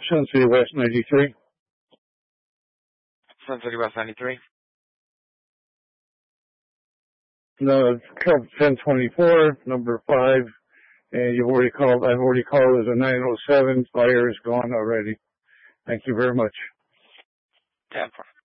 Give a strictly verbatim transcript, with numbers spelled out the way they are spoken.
Sun City West ninety-three. Sun City West ninety-three. No, Club ten twenty-four, number five. And you've already called, I've already called as a nine oh seven. Fire is gone already. Thank you very much. Yeah.